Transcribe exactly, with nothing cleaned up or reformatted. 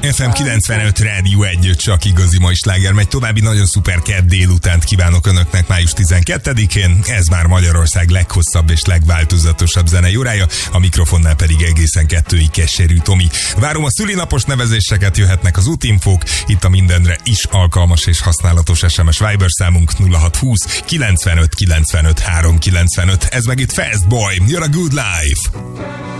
ef em kilencvenöt Rádió egy, csak igazi mai sláger megy. További nagyon szuper kedd délutánt kívánok önöknek május tizenkettedikén. Ez már Magyarország leghosszabb és legváltozatosabb zenei órája, a mikrofonnál pedig egészen kettőig Keserű Tomi. Várom a szülinapos nevezéseket, jöhetnek az útinfók, itt a mindenre is alkalmas és használatos es em es Viber számunk nulla hat húsz kilencvenöt kilencvenöt háromszázkilencvenöt. Ez meg itt Fast Boy, You're a Good Life.